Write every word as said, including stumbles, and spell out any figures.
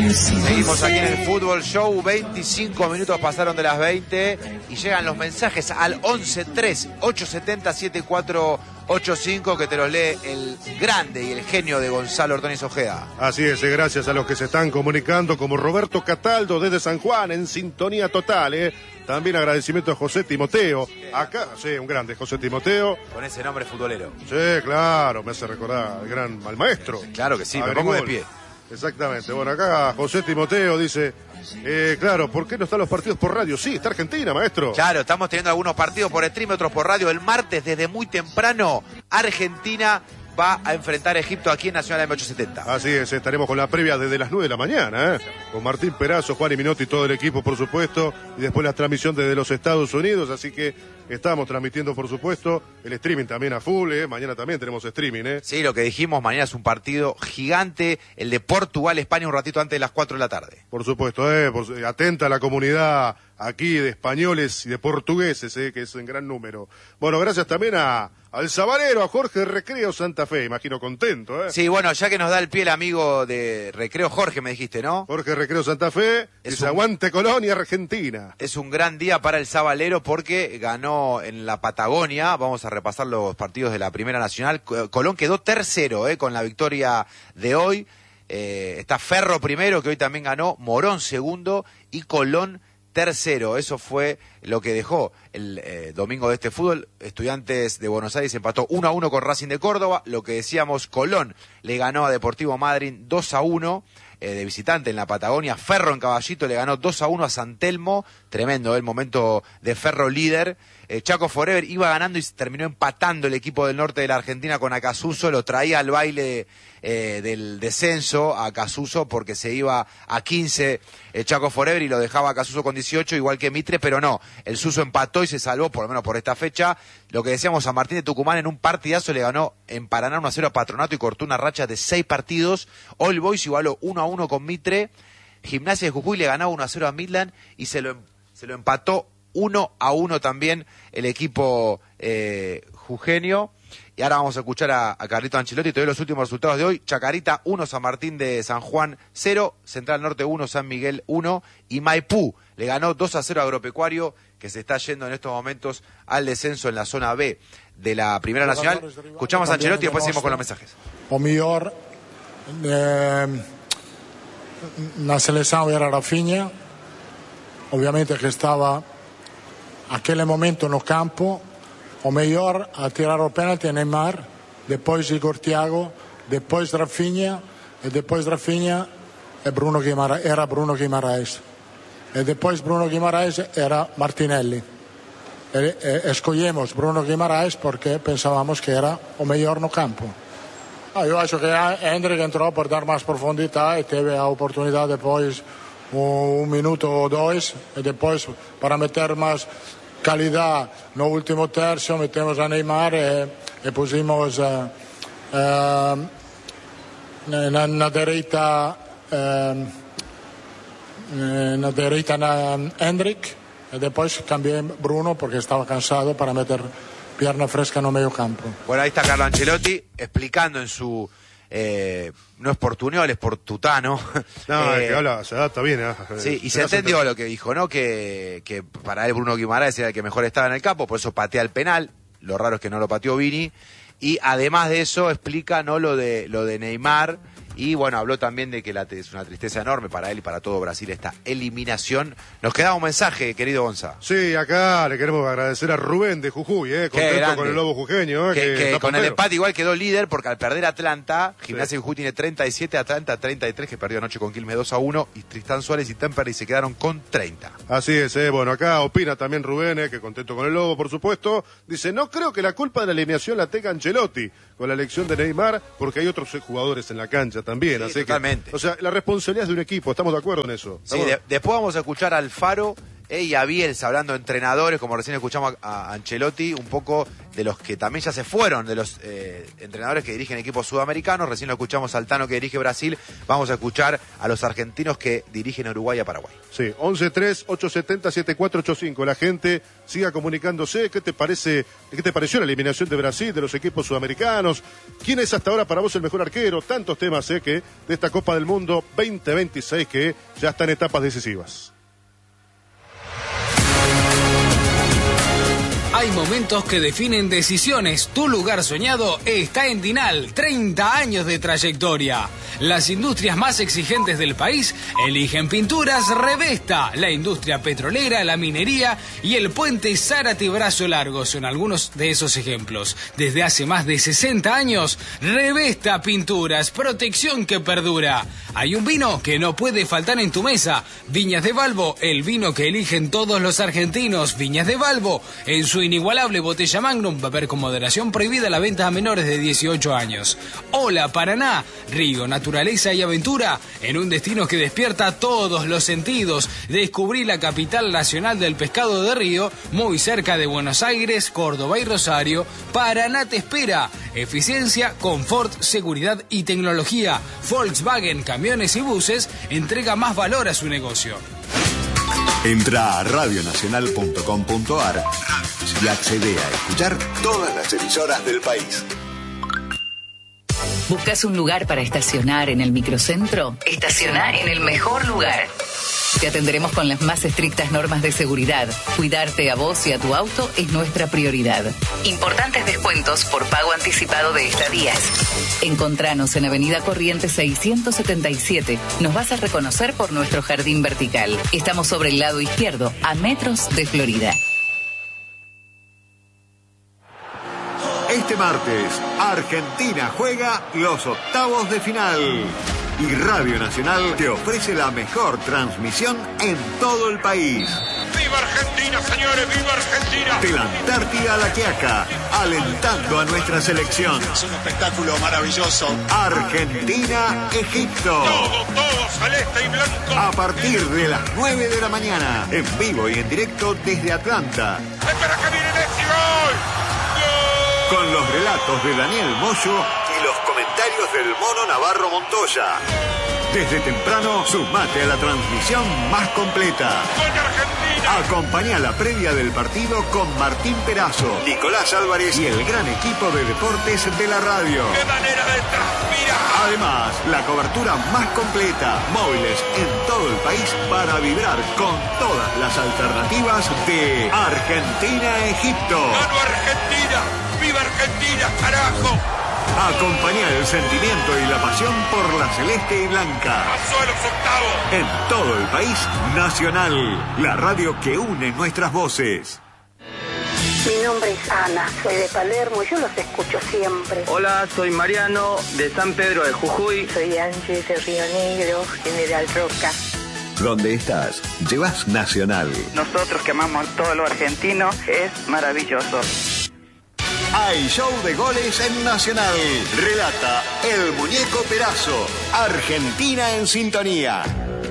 Seguimos aquí en el Fútbol Show, veinticinco minutos pasaron de las veinte y llegan los mensajes al once tres ocho siete cero siete cuatro ocho cinco que te los lee el grande y el genio de Gonzalo Ordóñez Ojeda. Así es, eh, gracias a los que se están comunicando, como Roberto Cataldo desde San Juan, en sintonía total, eh. También agradecimiento a José Timoteo. Acá, sí, un grande José Timoteo. Con ese nombre futbolero. Sí, claro, me hace recordar al gran, al maestro. Claro que sí, me pongo de pie. Exactamente. Bueno, acá José Timoteo dice, eh, claro, ¿por qué no están los partidos por radio? Sí, está Argentina, maestro. Claro, estamos teniendo algunos partidos por stream, otros por radio. El martes, desde muy temprano, Argentina va a enfrentar a Egipto aquí en Nacional M ochocientos setenta. Así es, estaremos con la previa desde las nueve de la mañana, ¿eh? Con Martín Perazo, Juan y Minotti y todo el equipo, por supuesto, y después la transmisión desde los Estados Unidos, así que estamos transmitiendo, por supuesto, el streaming también a full, ¿eh? Mañana también tenemos streaming, ¿eh? Sí, lo que dijimos, mañana es un partido gigante, el de Portugal-España, un ratito antes de las cuatro de la tarde. Por supuesto, ¿eh? Por, atenta a la comunidad aquí de españoles y de portugueses, ¿eh? Que es en gran número. Bueno, gracias también a al Sabalero, a Jorge Recreo Santa Fe, imagino contento, ¿eh? Sí, bueno, ya que nos da el pie el amigo de Recreo, Jorge, me dijiste, ¿no? Jorge Recreo Santa Fe, es un... aguante Colonia, Argentina. Es un gran día para el Sabalero porque ganó en la Patagonia. Vamos a repasar los partidos de la Primera Nacional. Colón quedó tercero, ¿eh? Con la victoria de hoy. Eh, está Ferro primero, que hoy también ganó, Morón segundo y Colón tercero. Eso fue lo que dejó el eh, domingo de este fútbol. Estudiantes de Buenos Aires empató uno a uno con Racing de Córdoba. Lo que decíamos, Colón le ganó a Deportivo Madryn dos a uno eh, de visitante en la Patagonia. Ferro en Caballito le ganó dos a uno a San Telmo. Tremendo el momento de Ferro líder. Eh, Chaco Forever iba ganando y terminó empatando el equipo del norte de la Argentina con Acasuso. Lo traía al baile eh, del descenso a Acasuso porque se iba a quince el Chaco Forever y lo dejaba a Acasuso con dieciocho, igual que Mitre, pero no. El Suso empató y se salvó, por lo menos por esta fecha. Lo que decíamos, San Martín de Tucumán en un partidazo le ganó en Paraná uno a cero a Patronato y cortó una racha de seis partidos. All Boys igualó uno a uno con Mitre. Gimnasia de Jujuy le ganaba uno a cero a Midland y se lo, se lo empató uno a uno también el equipo eh, jujeño. Y ahora vamos a escuchar a, a Carlito Ancelotti. Te doy los últimos resultados de hoy. Chacarita uno, San Martín de San Juan cero, Central Norte uno, San Miguel uno y Maipú le ganó dos a cero a Agropecuario, que se está yendo en estos momentos al descenso en la zona B de la Primera Nacional. Escuchamos a Ancelotti y después seguimos con los mensajes. O mejor eh, la selección era Rafinha, obviamente que estaba aquel momento no campo. O mellor a tirar o penalti a Neymar, depois Igor Thiago, depois Rafinha e depois Rafinha e Bruno Guimara, era Bruno Guimaraes e depois Bruno Guimaraes era Martinelli e, e, escollemos Bruno Guimaraes porque pensábamos que era o mellor no campo. Ah, eu acho que Hendrik entrou por dar máis profundidade e teve a oportunidade depois un, un minuto ou dois e depois para meter máis calidad no último tercio metemos a Neymar e, e pusimos uh, uh, na, na dereita uh, na dereita na Hendrik e depois cambié Bruno porque estaba cansado para meter pierna fresca no medio campo. Bueno, ahí está Carlo Ancelotti explicando en su Eh, no es portuñol, es portutano. No, eh, es que habla, se adapta bien. ¿eh? Sí, y se, se entendió lo que dijo, ¿no? Que, que para él Bruno Guimaraes era el que mejor estaba en el campo, por eso patea el penal. Lo raro es que no lo pateó Vini. Y además de eso explica, ¿no? Lo de lo de Neymar. Y bueno, habló también de que la, es una tristeza enorme para él y para todo Brasil esta eliminación. Nos quedaba un mensaje, querido Gonza. Sí, acá le queremos agradecer a Rubén de Jujuy, eh, contento con el lobo jujeño. Eh, que, que que con el empate igual quedó líder porque al perder Atlanta, Gimnasia de Jujuy tiene treinta y siete, Atlanta treinta y tres, que perdió anoche con Quilmes dos a uno, y Tristán Suárez y Temperley se quedaron con treinta. Así es, eh, bueno, acá opina también Rubén, eh, que contento con el lobo, por supuesto. Dice, no creo que la culpa de la eliminación la tenga Ancelotti con la elección de Neymar, porque hay otros jugadores en la cancha también, sí, así totalmente. que, o sea, la responsabilidad es de un equipo, estamos de acuerdo en eso. Sí, de, después vamos a escuchar al Faro eh, y a Bielsa, hablando de entrenadores, como recién escuchamos a, a Ancelotti, un poco de los que también ya se fueron, de los eh, entrenadores que dirigen equipos sudamericanos. Recién lo escuchamos a Altano, que dirige Brasil. Vamos a escuchar a los argentinos que dirigen Uruguay y a Paraguay. Sí, once tres ocho siete cero siete cuatro ocho cinco. La gente siga comunicándose. ¿Qué te parece, qué te pareció la eliminación de Brasil, de los equipos sudamericanos? ¿Quién es hasta ahora para vos el mejor arquero? Tantos temas eh, que de esta Copa del Mundo veinte veintiséis que ya está en etapas decisivas. Hay momentos que definen decisiones. Tu lugar soñado está en Dinal. treinta años de trayectoria. Las industrias más exigentes del país eligen Pinturas Revesta. La industria petrolera, la minería y el puente Zárate Brazo Largo son algunos de esos ejemplos. Desde hace más de sesenta años, Revesta Pinturas, protección que perdura. Hay un vino que no puede faltar en tu mesa. Viñas de Balbo, el vino que eligen todos los argentinos. Viñas de Balbo, en su inigualable botella Magnum, beber con moderación, prohibida la venta a menores de dieciocho años. Hola Paraná, río, naturaleza y aventura, en un destino que despierta todos los sentidos. Descubrí la capital nacional del pescado de río, muy cerca de Buenos Aires, Córdoba y Rosario. Paraná te espera. Eficiencia, confort, seguridad y tecnología. Volkswagen, camiones y buses, entrega más valor a su negocio. Entra a radio nacional punto com punto a r y accede a escuchar todas las emisoras del país. ¿Buscas un lugar para estacionar en el microcentro? Estaciona en el mejor lugar. Te atenderemos con las más estrictas normas de seguridad. Cuidarte a vos y a tu auto es nuestra prioridad. Importantes descuentos por pago anticipado de estadías. Encontranos en Avenida Corrientes seiscientos setenta y siete. Nos vas a reconocer por nuestro jardín vertical. Estamos sobre el lado izquierdo, a metros de Florida. Este martes, Argentina juega los octavos de final. Y Radio Nacional te ofrece la mejor transmisión en todo el país. ¡Viva Argentina, señores! ¡Viva Argentina! De la Antártida a la Quiaca, alentando a nuestra selección. Es un espectáculo maravilloso. Argentina-Egipto. Todo, todo, celeste y blanco. A partir de las nueve de la mañana, en vivo y en directo desde Atlanta. ¡Espera que viene Messi! ¡Gol! Con los relatos de Daniel Moyo y los comentarios del Mono Navarro Montoya. Desde temprano, sumate a la transmisión más completa. ¡Gol Argentina! Acompaña la previa del partido con Martín Perazo, Nicolás Álvarez y el gran equipo de deportes de la radio. ¡Qué manera de transpirar! Además, la cobertura más completa, móviles en todo el país para vibrar con todas las alternativas de Argentina-Egipto. ¡Gano Argentina! ¡Viva Argentina, carajo! Acompaña el sentimiento y la pasión por la celeste y blanca. ¡Pasó a los octavos! En todo el país, Nacional, la radio que une nuestras voces. Mi nombre es Ana, soy de Palermo y yo los escucho siempre. Hola, soy Mariano, de San Pedro de Jujuy. Soy Ángel de Río Negro, General Roca. Donde estás, llevas Nacional. Nosotros que amamos todo lo argentino, es maravilloso. Hay show de goles en Nacional. Relata el Muñeco Perazo. Argentina en sintonía.